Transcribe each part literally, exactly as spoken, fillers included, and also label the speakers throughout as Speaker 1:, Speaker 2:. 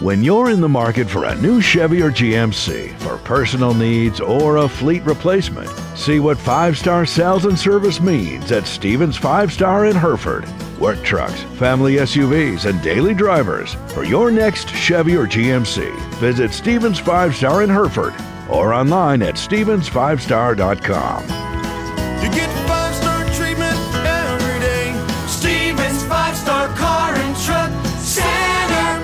Speaker 1: When you're in the market for a new Chevy or G M C for personal needs or a fleet replacement, see what five-star sales and service means at Stevens Five Star in Hereford. Work trucks, family S U Vs, and daily drivers. For your next Chevy or G M C, visit Stevens Five Star in Hereford or online at stevens five star dot com.
Speaker 2: You get five-star treatment every day. Stevens Five Star Car and Truck Center.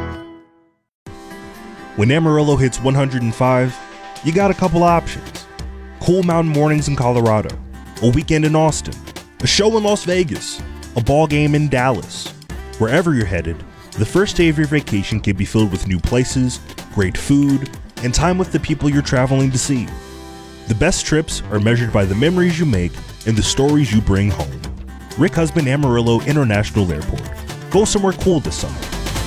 Speaker 3: When Amarillo hits one hundred five, you got a couple options. Cool mountain mornings in Colorado, a weekend in Austin, a show in Las Vegas, a ball game in Dallas. Wherever you're headed, the first day of your vacation can be filled with new places, great food, and time with the people you're traveling to see. The best trips are measured by the memories you make and the stories you bring home. Rick Husband Amarillo International Airport. Go somewhere cool this summer.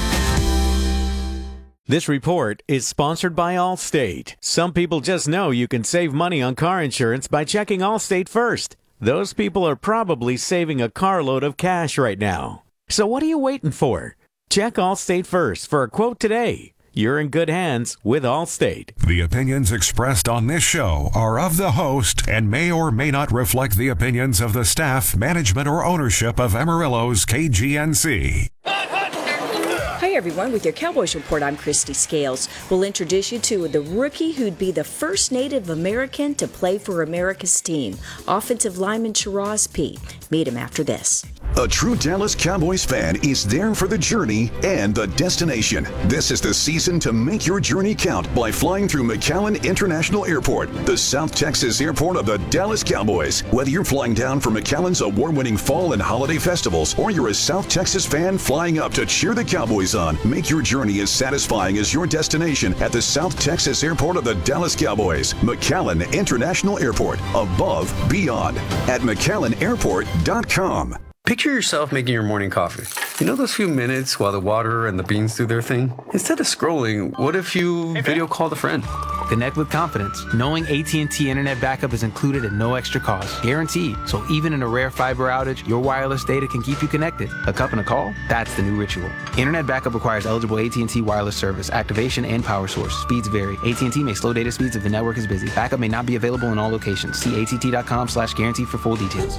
Speaker 4: This report is sponsored by Allstate. Some people just know you can save money on car insurance by checking Allstate first. Those people are probably saving a carload of cash right now. So what are you waiting for? Check Allstate first for a quote today. You're in good hands with Allstate.
Speaker 5: The opinions expressed on this show are of the host and may or may not reflect the opinions of the staff, management, or ownership of Amarillo's K G N C.
Speaker 6: Hi everyone, with your Cowboys Report, I'm Christy Scales. We'll introduce you to the rookie who'd be the first Native American to play for America's team, offensive lineman Shiraz P. Meet him after this.
Speaker 7: A true Dallas Cowboys fan is there for the journey and the destination. This is the season to make your journey count by flying through McAllen International Airport, the South Texas airport of the Dallas Cowboys. Whether you're flying down for McAllen's award-winning fall and holiday festivals, or you're a South Texas fan flying up to cheer the Cowboys on, make your journey as satisfying as your destination at the South Texas airport of the Dallas Cowboys. McAllen International Airport, above, beyond, at mcallen airport dot com.
Speaker 8: Picture yourself making your morning coffee. You know those few minutes while the water and the beans do their thing? Instead of scrolling, what if you video called a friend?
Speaker 9: Connect with confidence, knowing A T and T Internet Backup is included at no extra cost. Guaranteed. So even in a rare fiber outage, your wireless data can keep you connected. A cup and a call? That's the new ritual. Internet Backup requires eligible A T and T wireless service, activation, and power source. Speeds vary. A T and T may slow data speeds if the network is busy. Backup may not be available in all locations. See A T T dot com slash guarantee for full details.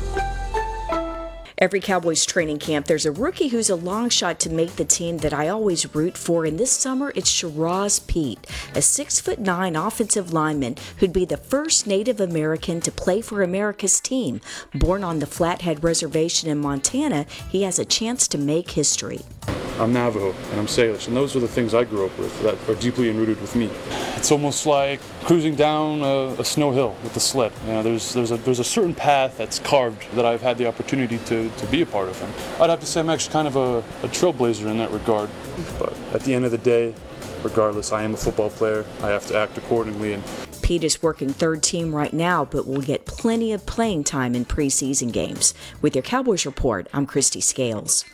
Speaker 6: Every Cowboys training camp, there's a rookie who's a long shot to make the team that I always root for, and this summer it's Shiraz Pete, a six foot nine offensive lineman who'd be the first Native American to play for America's team. Born on the Flathead Reservation in Montana, he has a chance to make history.
Speaker 10: I'm Navajo and I'm Salish, and those are the things I grew up with that are deeply enrooted with me. It's almost like cruising down a, a snow hill with a sled. You know, there's there's a there's a certain path that's carved that I've had the opportunity to, to be a part of. And I'd have to say I'm actually kind of a, a trailblazer in that regard. But at the end of the day, regardless, I am a football player. I have to act accordingly. And
Speaker 6: Pete is working third team right now, but will get plenty of playing time in preseason games. With your Cowboys Report, I'm Christy Scales.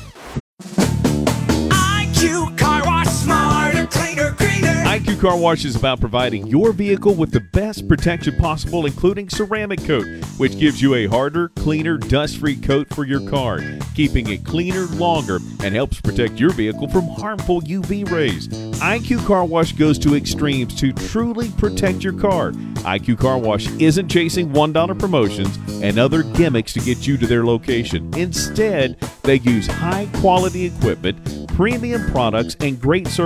Speaker 2: I Q Car Wash, smarter, cleaner, greener.
Speaker 11: I Q Car Wash is about providing your vehicle with the best protection possible, including ceramic coat, which gives you a harder, cleaner, dust-free coat for your car, keeping it cleaner longer and helps protect your vehicle from harmful U V rays. I Q Car Wash goes to extremes to truly protect your car. I Q Car Wash isn't chasing one dollar promotions and other gimmicks to get you to their location. Instead, they use high-quality equipment, premium products, and great service